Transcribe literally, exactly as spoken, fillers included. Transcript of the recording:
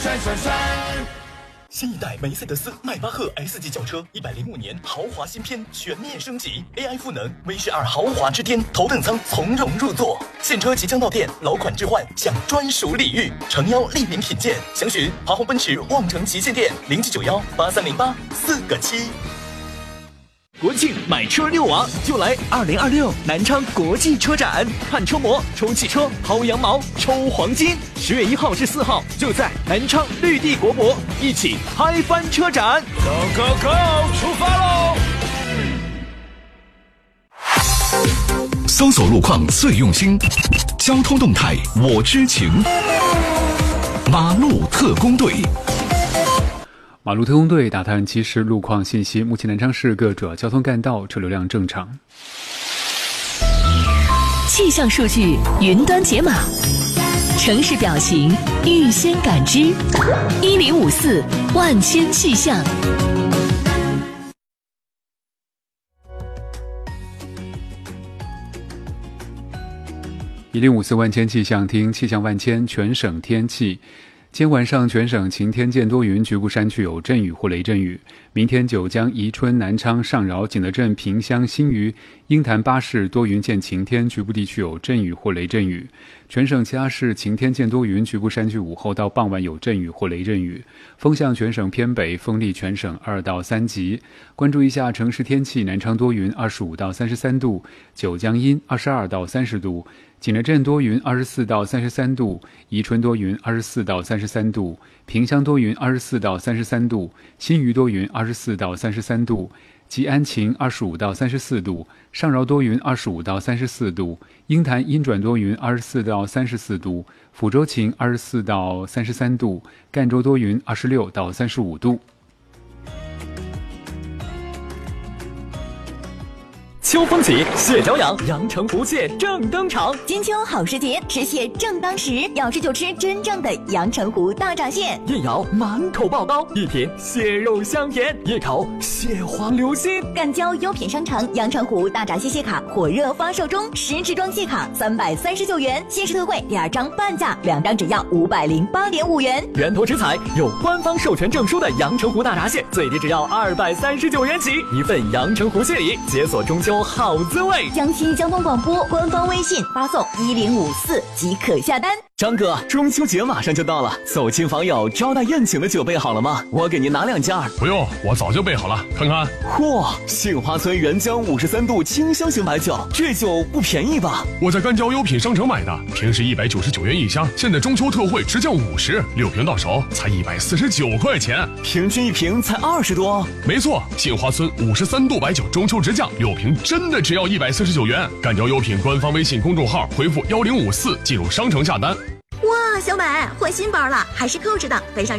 闪闪闪。 新一代梅赛德斯迈巴赫 S 级轿车，一百零五年豪华新篇全面升级 ，A I 赋能 V 十二豪华之巅，头等舱从容入座。现车即将到店，老款置换享专属礼遇，诚邀莅临品鉴。详询华虹奔驰望城旗舰店零七九幺八三零八四个七。 国庆买车六王就来二零二六南昌国际车展，看车模、抽汽车、薅羊毛、抽黄金。十月一号至四号，就在南昌绿地国博，一起嗨翻车展。 Go go go， 出发喽！ 搜索路况最用心，交通动态我知情。马路特工队。 马路特工队打探即时路况信息，目前南昌市各主要交通干道车流量正常。 气象数据云端解码，城市表情预先感知，一零五四万千气象。 一零五四万千气象，听气象万千，全省天气。今天晚上全省晴天见多云，局部山区有阵雨或雷阵雨。明天九江、宜春、南昌、上饶、景德镇、萍乡、新余、鹰潭八市多云见晴天，局部地区有阵雨或雷阵雨。全省其他市晴天见多云，局部山区午后到傍晚有阵雨或雷阵雨。风向全省偏北，风力全省二到三级。关注一下城市天气：南昌多云，二十五到三十三度；九江阴，二十二到三十度；景德镇多云，二十四到三十三度；宜春多云，二十四到三十三度；萍乡多云，二十四到三十三度；新余多云，二十四到三十三度；吉安晴，二十五到三十四度；上饶多云，二十五到三十四度；鹰潭阴转多云，二十四到三十四度；抚州晴，二十四到三十三度；赣州多云，二十六到三十五度。 秋风起，蟹脚痒，阳澄湖蟹正登场。 金秋好时节，吃蟹正当时，要吃就吃真正的阳澄湖大闸蟹。 一咬满口爆膏，一品蟹肉香甜，一口蟹黄流心。 赣交优品商城阳澄湖大闸蟹蟹卡火热发售中，十支装蟹卡三百三十九元，限时特惠第二张半价，两张只要五百零八点五元。 源头直采有官方授权证书的阳澄湖大闸蟹，最低只要二百三十九元起，一份阳澄湖蟹礼，解锁中秋好滋味。 江西交通广播官方微信发送一零五四即可下单。 张哥，中秋节马上就到了，走亲访友、招待宴请的酒备好了吗？我给您拿两件。 不用，我早就备好了，看看。 嚯，杏花村原浆五十三度清香型白酒，这酒不便宜吧？ 我在赣交优品商城买的，平时一百九十九元一箱，现在中秋特惠直降五十，六瓶到手才一百四十九块钱， 平均一瓶才二十多。 没错，杏花村五十三度白酒中秋直降，六瓶真的只要一百四十九元。赣交优品官方微信公众号回复幺零五四进入商城下单。 哇，小美换新包了，还是扣着的，背上